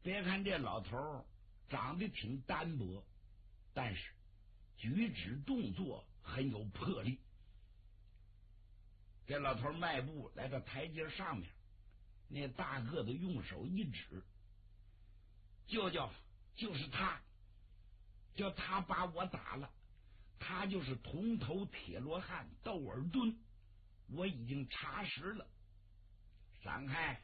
别看这老头长得挺单薄，但是举止动作很有魄力。这老头迈步来到台阶上面，那大个子用手一指，就是他，叫他把我打了，他就是铜头铁罗汉窦尔敦，我已经查实了。闪开！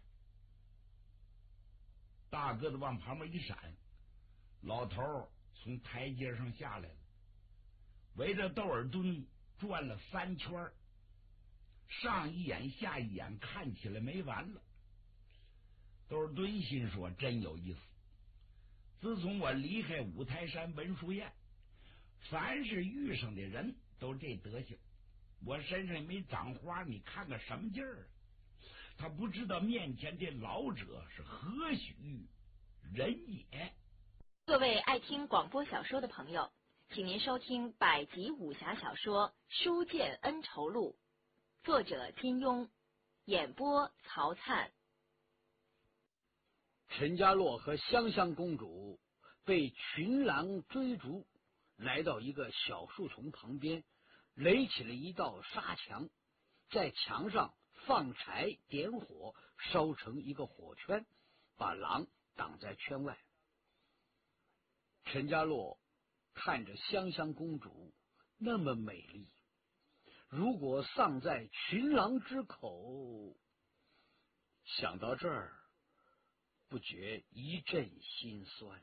大个子往旁边一闪，老头从台阶上下来了，围着窦尔敦转了3圈，上一眼下一眼，看起来没完了。窦尔敦心说真有意思，自从我离开五台山文殊院，凡是遇上的人都这德行，我身上没长花，你看个什么劲儿啊？他不知道面前这老者是何许人也。 各位爱听广播小说的朋友，请您收听百集武侠小说《书剑恩仇录》，作者金庸，演播曹灿。 陈家洛和香香公主被群狼追逐，来到一个小树丛旁边，垒起了一道沙墙，在墙上放柴点火，烧成一个火圈，把狼挡在圈外。陈家洛看着香香公主那么美丽，如果丧在群狼之口，想到这儿不觉一阵心酸。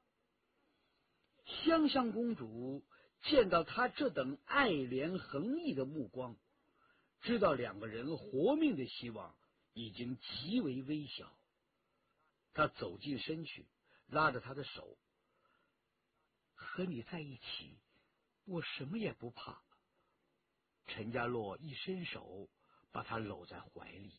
香香公主见到他这等爱怜横溢的目光，知道两个人活命的希望已经极为微小。他走近身去，拉着他的手，和你在一起，我什么也不怕。陈家洛一伸手，把他搂在怀里。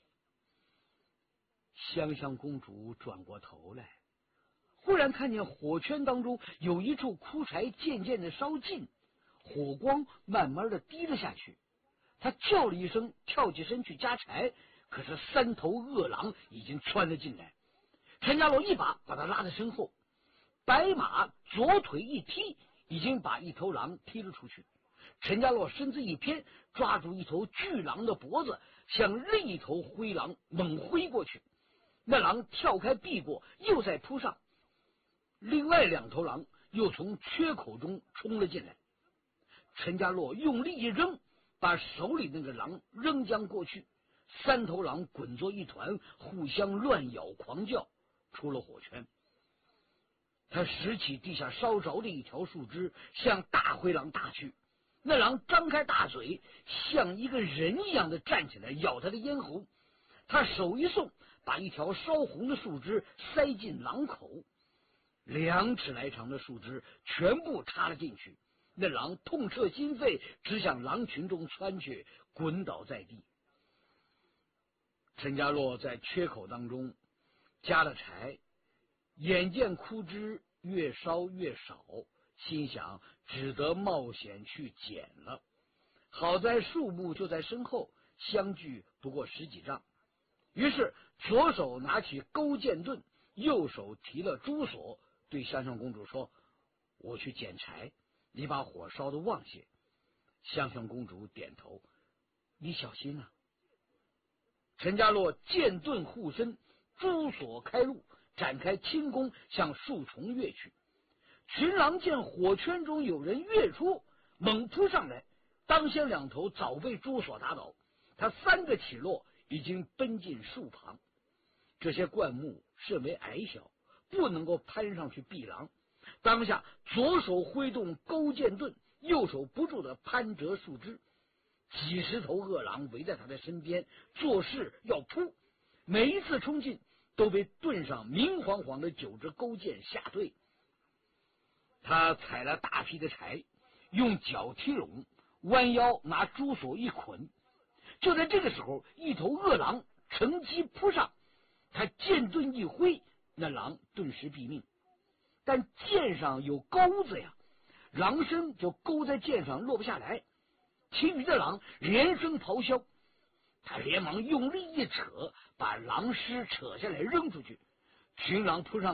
香香公主转过头来，忽然看见火圈当中有一处枯柴渐渐的烧尽，火光慢慢的低了下去。他叫了一声，跳起身去夹柴，可是3头恶狼已经窜了进来。陈家洛一把把他拉在身后，白马左腿一踢，已经把一头狼踢了出去。陈家洛身子一偏，抓住一头巨狼的脖子，向另一头灰狼猛挥过去。那狼跳开避过，又再扑上，另外2头狼又从缺口中冲了进来。陈家洛用力一扔，把手里那个狼扔将过去，3头狼滚作一团，互相乱咬狂叫，出了火圈。他拾起地下烧着的一条树枝，向大灰狼打去。那狼张开大嘴，像一个人一样的站起来，咬他的咽喉。他手一送，把一条烧红的树枝塞进狼口，2尺来长的树枝全部插了进去。那狼痛彻心肺，直向狼群中窜去，滚倒在地。陈家洛在缺口当中加了柴，眼见枯枝越烧越少，心想只得冒险去捡了。好在树木就在身后，相距不过10几丈。于是左手拿起勾践盾，右手提了珠锁，对香香公主说：我去捡柴，你把火烧得旺些。香香公主点头，你小心啊。陈家洛剑盾护身，珠锁开路，展开轻功向树丛跃去。群狼见火圈中有人跃出，猛扑上来，当先2头早被珠锁打倒，他3个起落，已经奔进树旁。这些灌木甚为矮小，不能够攀上去避狼。当下左手挥动勾践盾，右手不住的攀折树枝，几十头恶狼围在他的身边，作势要扑。每一次冲进，都被盾上明晃晃的9支勾践吓退。他采了大批的柴，用脚踢拢，弯腰拿珠锁一捆。就在这个时候，一头恶狼乘机扑上，他剑盾一挥，那狼顿时毙命。但剑上有钩子呀，狼身就勾在剑上落不下来。其余的狼连声咆哮，他连忙用力一扯，把狼尸扯下来扔出去。群狼扑上